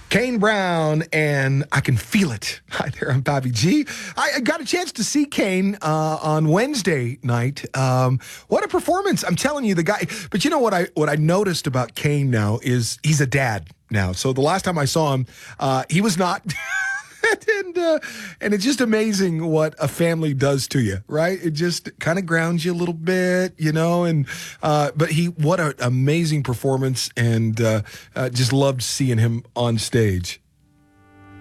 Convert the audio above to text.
Kane Brown, and I Can Feel It. Hi there, I'm Bobby G. I got a chance to see Kane on Wednesday night. What a performance. I'm telling you, the guy. But you know what I noticed about Kane now is he's a dad now. So the last time I saw him, he was not. And it's just amazing what a family does to you, right? It just kind of grounds you a little bit, and but what an amazing performance, and just loved seeing him on stage.